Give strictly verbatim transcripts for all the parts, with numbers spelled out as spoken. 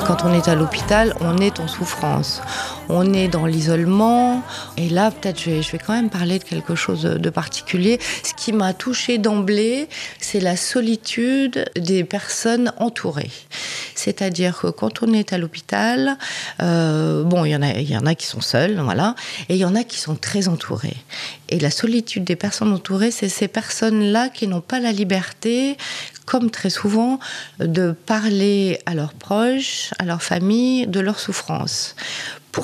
Quand on est à l'hôpital, on est en souffrance. On est dans l'isolement. Et là, peut-être, je vais, je vais quand même parler de quelque chose de particulier. Ce qui m'a touchée d'emblée, c'est la solitude des personnes entourées. C'est-à-dire que quand on est à l'hôpital, euh, bon, il y en a, il y en a qui sont seuls, voilà, et il y en a qui sont très entourés. Et la solitude des personnes entourées, c'est ces personnes-là qui n'ont pas la liberté, comme très souvent, de parler à leurs proches, à leur famille, de leur souffrance. Pourquoi ?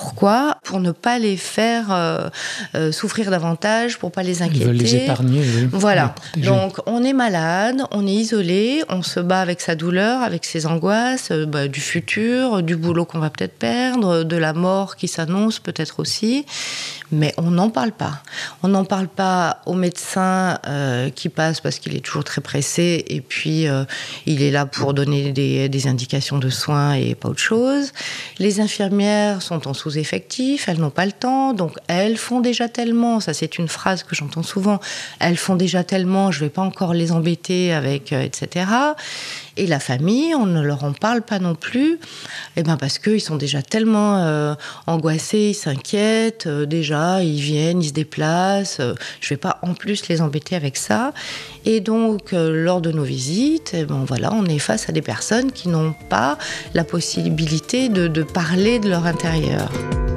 Pour ne pas les faire euh, euh, souffrir davantage, pour pas les inquiéter. Ils veulent les épargner, oui. Voilà. Donc, on est malade, on est isolé, on se bat avec sa douleur, avec ses angoisses, euh, bah, du futur, du boulot qu'on va peut-être perdre, de la mort qui s'annonce peut-être aussi. Mais on n'en parle pas. On n'en parle pas au médecin euh, qui passe parce qu'il est toujours très pressé et puis euh, il est là pour donner des, des indications de soins et pas autre chose. Les infirmières sont en sous-effectif, elles n'ont pas le temps, donc elles font déjà tellement, ça c'est une phrase que j'entends souvent, elles font déjà tellement, je ne vais pas encore les embêter avec, euh, et cetera. Et la famille, on ne leur en parle pas non plus, eh ben parce qu'ils sont déjà tellement euh, angoissés, ils s'inquiètent, euh, déjà, ils viennent, ils se déplacent, euh, je ne vais pas en plus les embêter avec ça. Et donc, euh, lors de nos visites, eh ben, voilà, on est face à des personnes qui n'ont pas la possibilité de, de parler de leur intérieur.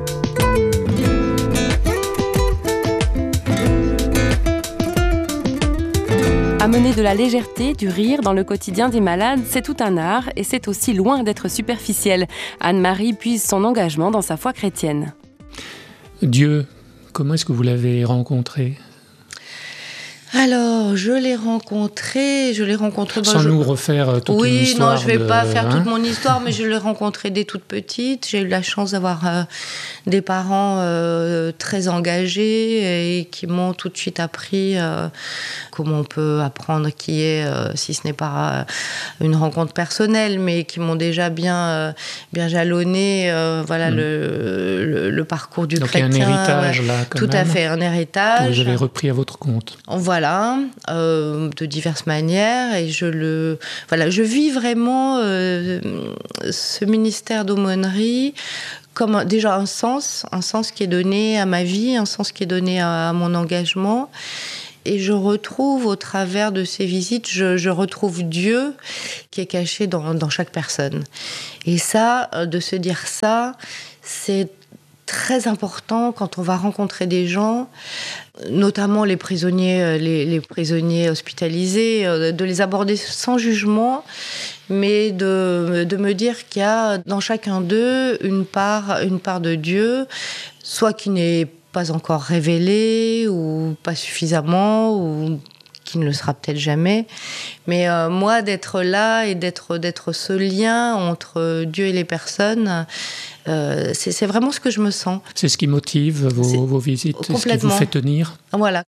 Amener de la légèreté, du rire dans le quotidien des malades, c'est tout un art et c'est aussi loin d'être superficiel. Anne-Marie puise son engagement dans sa foi chrétienne. Dieu, comment est-ce que vous l'avez rencontré ? Alors, je l'ai rencontré, je l'ai rencontré... Sans je... nous refaire toute oui, une histoire. Oui, non, je ne vais de... pas faire hein toute mon histoire, mais je l'ai rencontré dès toute petite. J'ai eu la chance d'avoir euh, des parents euh, très engagés et qui m'ont tout de suite appris euh, comment on peut apprendre qui est, euh, si ce n'est pas euh, une rencontre personnelle, mais qui m'ont déjà bien, euh, bien jalonné euh, voilà, mmh. le, le, le parcours du Donc chrétien. Donc il y a un héritage là, quand Tout même. à fait, un héritage. Que vous avez repris à votre compte. Voilà. Voilà, euh, de diverses manières, et je le, voilà, je vis vraiment euh, ce ministère d'aumônerie comme un, déjà un sens, un sens qui est donné à ma vie, un sens qui est donné à, à mon engagement. Et je retrouve au travers de ces visites, je, je retrouve Dieu qui est caché dans, dans chaque personne. Et ça, de se dire ça, c'est très important quand on va rencontrer des gens, notamment les prisonniers, les, les prisonniers hospitalisés, de les aborder sans jugement, mais de, de me dire qu'il y a dans chacun d'eux une part, une part de Dieu, soit qui n'est pas encore révélée, ou pas suffisamment, ou qui ne le sera peut-être jamais. Mais euh, moi, d'être là et d'être, d'être ce lien entre Dieu et les personnes, euh, c'est, c'est vraiment ce que je me sens. C'est ce qui motive vos, vos visites, c'est ce qui vous fait tenir. Voilà.